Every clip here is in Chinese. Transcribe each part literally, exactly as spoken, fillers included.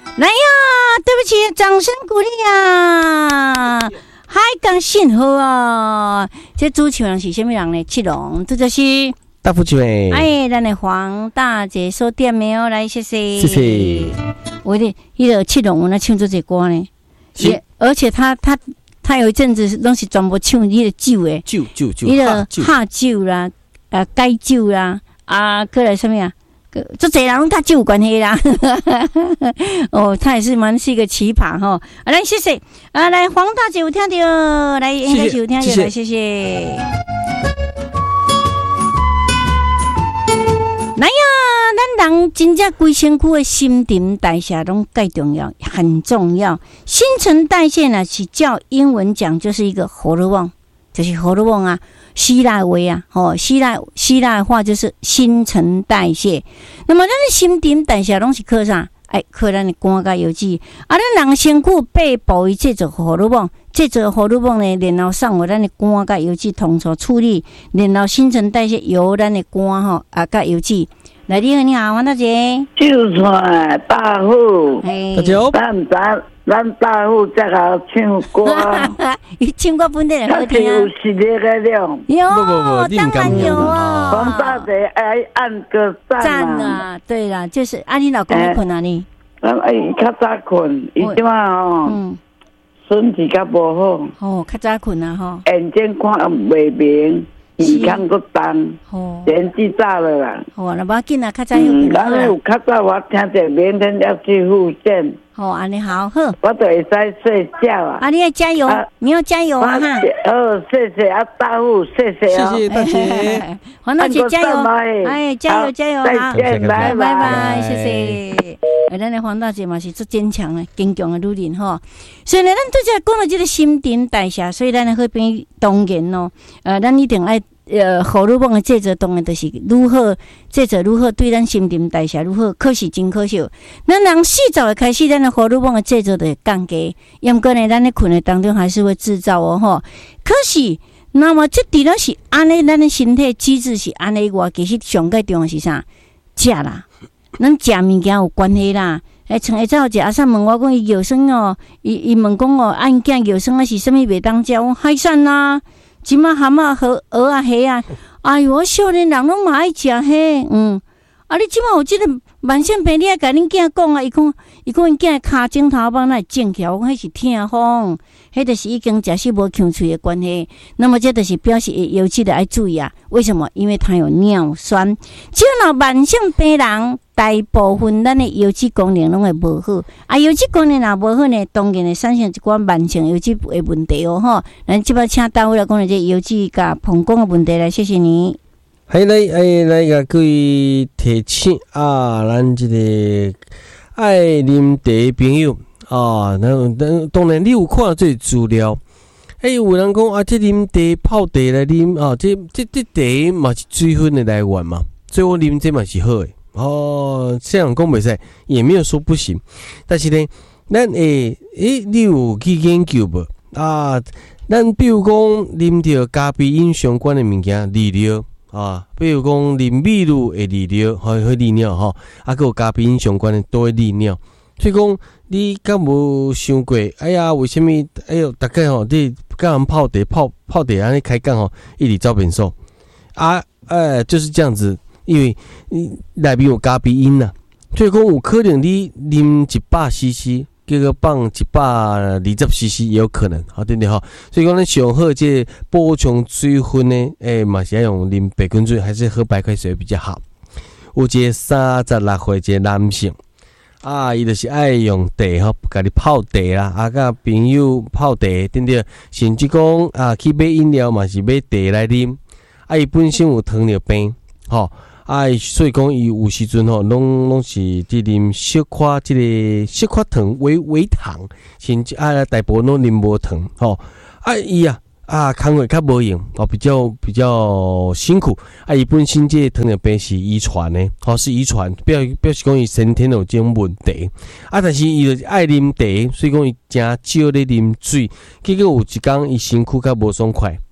来呀，对不起，掌声鼓励啊！还讲幸福啊！这主持人是什么人呢？七龙，这就是大福姐。 哎，咱的黄大姐说点没有？来，谢谢， 谢谢。 我的一个七龙，那唱这些歌呢，也而且他他他有一阵子拢是全部唱伊个酒诶， 酒酒酒， 伊个哈酒啦，啊解酒啦，啊，过来什么呀？这侪人拢他酒有关系啦，哦，他也是蛮是一个奇葩哈。啊，来谢谢啊，来黄大姐有听到，来应该是有听到，来谢谢。来呀，咱人真正规身躯的新陈代谢拢介重要，很重要。新陈代谢呢是叫英文讲就是一个荷尔蒙，就是荷尔蒙啊。希腊话啊，哦，希腊希腊话就是新陈代谢。那么咱的新陈代谢拢是靠啥？哎，靠咱的肝甲油脂。啊，咱人身躯背部伊制作荷尔蒙，制作荷尔蒙呢，然后送互咱的肝甲油脂同处处理，然后新陈代谢由咱的肝吼啊甲油脂。来，你好，你好，黄大姐。 就算大户， 大姐好。 咱咱咱大户才好唱歌。 伊唱歌本地人好听啊。 有实力个了。 有，当然有啊。 黄大姐爱按个赞赞啊！对啦，就是啊，你老公在困啊你？ 咱哎，较早困，伊即马吼，身体较无好。 哦，较早困啊吼。 眼睛看袂明。健康个重，年纪大了啦。 哦，那无紧啊，较早有困难。咱有较早我听者明天要去复健。 哦，安尼好好。 我就会使睡觉啊。 啊，你要加油，啊、你要加油啊哈！ 哦，谢谢啊，大户，谢谢啊， 谢谢大姐， 黄大姐加油！哎，加油加油！ 再见，拜拜拜，谢谢。哎，咱的黄大姐嘛是最坚强的、坚强的女人吼。所以呢，咱拄则讲到这个新陈代谢，所以咱的好朋友当然咯，呃，咱一定爱。呃，荷尔蒙的制作当然就是如何制作如何对咱新陈代谢如何，可是真可惜。咱人洗澡的开始，咱的荷尔蒙的制作就会降低，因过呢，咱的困的当中还是会制造哦吼。可是，那么这除了是安尼，咱的身体机制是安尼外，其实上介重要是啥？食啦，咱食物件有关系啦。哎，像下早一个阿婶问我讲，伊药酸哦，伊伊问讲哦，按囝药酸啊是啥物袂当食？我海产啦。即马蛤蟆和鹅啊、虾啊，哎呦，我少年人拢嘛爱食虾，嗯，啊，你即马有即个慢性病，你爱甲恁囝讲啊，伊讲，伊讲因囝骹枕头帮那正起来，我讲迄是痛风，迄就是已经食食无呛喙的关系。那么这就是表示尤其的爱注意啊，为什么？因为它有尿酸。只要若慢性病人，大部分咱的油脂功能拢会无好，啊，油脂功能若无好呢，当然会产生一寡慢性油脂的问题哦吼。咱即摆请大卫来讲这油脂甲膀胱的问题来，谢谢你。 还来哎来个各位提醒啊，咱这个爱啉茶的朋友啊，那当然你有看到这资料，哎，有人讲啊，这啉茶泡茶来啉啊，这这这茶嘛是水分的来源嘛，所以我啉这嘛是好的。哦，这样讲袂使，也没有说不行。但是呢，咱诶诶，你有去研究无啊？咱比如讲啉着咖啡因相关的物件，利尿啊，比如讲啉米露会利尿，会会利尿吼，啊，佮有咖啡因相关的都会利尿。所以讲，你敢无想过？哎呀，为什么？哎呦，大概吼，你甲人泡茶泡泡茶安尼开讲吼，一直照便说啊，哎，就是这样子。因为你内面有咖啡因呐、啊，所以讲有可能你啉一百 C C， 结果放一百二十 C C 也有可能，好对不对哈？所以讲咱上好这补充水分呢，诶、欸，嘛是要用啉白滚水，还是喝白开水比较好。有一个三十六岁一个男性啊，伊就是爱用茶吼，家己泡茶啦，啊，甲朋友泡茶，对不对？甚至讲啊，去买饮料嘛是买茶来啉，啊，伊本身有糖尿病，吼。啊，所以讲伊有时阵吼，拢拢是伫啉小可即个小可糖、微微糖，甚至啊大部分拢啉无糖，吼。啊伊啊啊工作较无用，哦比较比较辛苦。啊伊本身即个糖尿病是遗传的，吼、哦、是遗传，表表示讲伊先天有这种问题。啊，但是伊就爱啉茶，所以讲伊诚少咧啉水，结果有一工伊身躯较无爽快。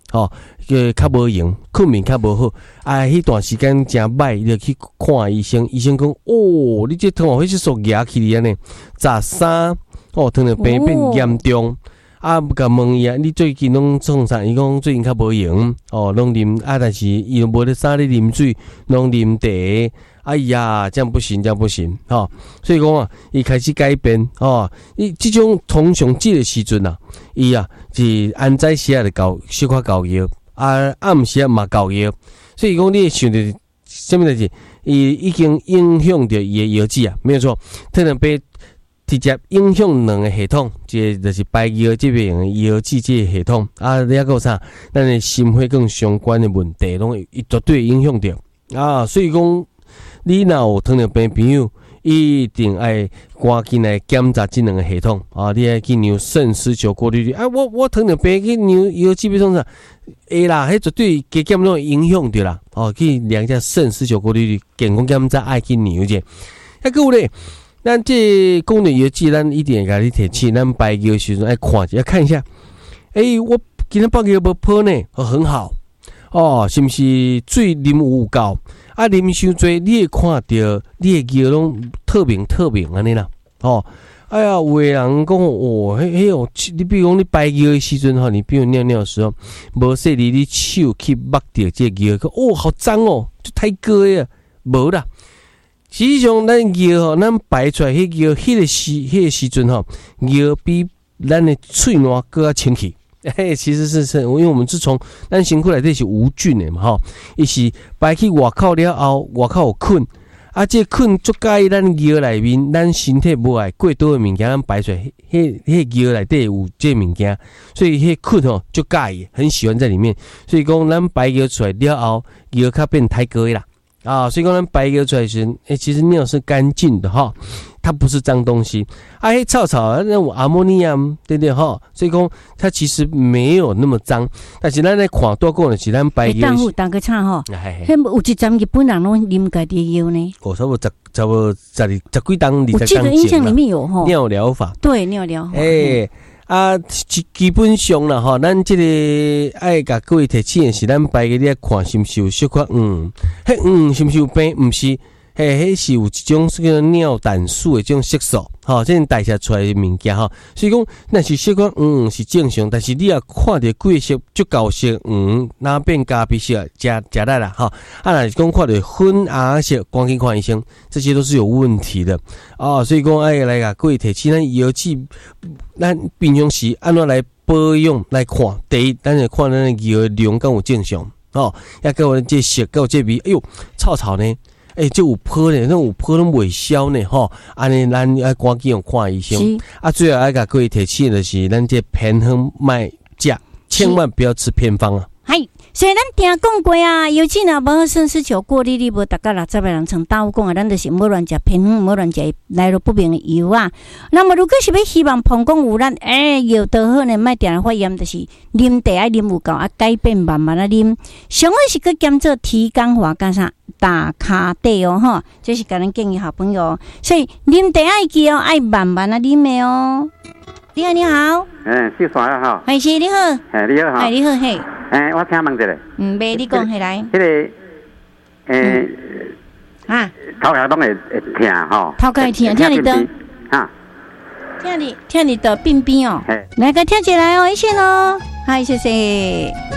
哦，个较无用，困眠较无好，啊，迄段时间真歹，你就去看医生，医生讲，哦，你这糖尿病是属牙起嚟呢，十三，哦，糖尿病变严重。啊，甲问伊啊，你最近拢创啥？伊讲最近较无用，哦，拢啉啊，但是伊又无咧啥咧啉水，拢啉茶。哎呀，这样不行，这样不行，哦，所以讲啊，伊开始改变，哦，伊这种通常这个时阵啊，伊啊是安在时啊就搞小可搞药，啊暗时啊嘛搞药，所以讲你想着什么代志，伊已经影响着伊的药剂啊，没有错，糖尿病直接影响两个系统，即个就是排药这边的药剂这个系统，啊，你还有啥？咱的心血管相关的问题，拢伊绝对影响着啊，所以讲。你若有糖尿病朋友，一定爱赶紧来检查这两个系统啊！你爱去量肾丝球过滤率啊！我我糖尿病去量药基本上啥？会啦，迄绝对加减拢会影响着啦！哦，去量一下肾丝球过滤率，健康检查爱去量者。还有咧，咱这功能药剂，咱一定会甲你提起，咱排药时阵爱看一下，看一下。诶、欸，我今天排药无破呢，哦，很好哦，是毋是水啉有够？啊，啉伤多，你会看到你的药拢特明特明安尼啦。哦，哎呀，有的人讲哦，迄迄哦，你比如讲你排药的时阵吼，你比如尿尿的时候，无说你你手去摸到这个药，哦，好脏哦，就太过呀，无啦。实际上，咱药吼，咱排出来迄药，迄个时迄个时阵吼，药比咱的喙烂更加清气。嘿，其实是是，因为我们是从咱身躯内底是无菌的嘛，吼，伊是排去外口了后，外口有菌，啊，这菌足介咱药内面，咱身体无爱过多的物件，咱排出来，迄迄药内底有这物件，所以迄菌吼足介很喜欢在里面，所以讲咱排药出来了后，药较变太过啦。啊，所以讲咱排药出来时，诶、欸，其实尿是干净的哈，它不是脏东西。啊，迄草草那种阿莫尼亚，对不对哈？所以讲它其实没有那么脏，但是咱来看多讲的是咱排药。 当户当个差吼，迄有一阵日本人拢啉家己药呢。 哦，差不多十差不多十二十几当二十我记得印象里面有吼尿疗法。 对，尿疗法。 诶。啊，基本上啦吼，咱这个爱甲各位提醒的是，咱排个你爱看是毋是有小可嗯，迄嗯是毋是有病？毋是，嘿，迄是有一种叫做尿胆素的这种色素，吼，这种代谢出来的物件吼。所以讲，那是小可嗯是正常，但是你也看到几个色足够色嗯，哪变咖啡色，加加来啦，吼。啊，若是讲看到粉红色，赶紧看医生，这些都是有问题的啊。所以讲，爱来甲各位提醒，咱药剂。咱平常时安怎来保养来看？第一，咱就看咱的药量敢有正常哦，也甲有这色，甲有这味。哎呦，臭臭呢？哎、欸，这有泡呢，那有泡拢未消呢，吼。安尼咱要赶紧用看医生。啊，最后爱甲各位提醒的是，咱这偏方卖食，千万不要吃偏方啊。 系。所以咱听讲过啊，尤其若无肾丝球过滤率无达到六十个人曾打有讲啊，咱就是无乱食偏方，无乱食来路不明的药啊。那么如果是要希望膀胱有咱诶药得好呢，莫定来发炎，就是啉茶爱啉有够啊，改变慢慢啊啉。上好是去减做提肛化加啥打卡底哦吼，这是甲咱建议好朋友。所以啉茶爱记哦，爱慢慢啊啉的哦。你好，你好。 嗯，是啥啊？哈。 哎，是你好。 哎，你好哈。 哎，你好嘿。 哎，我请问一下。 嗯，袂你讲起来。 迄个，诶， 啊， 头壳拢会会疼吼。 头壳会疼，听你的。 哈。 听你听你的病病哦。来个跳起来哦，一线哦，好，谢谢。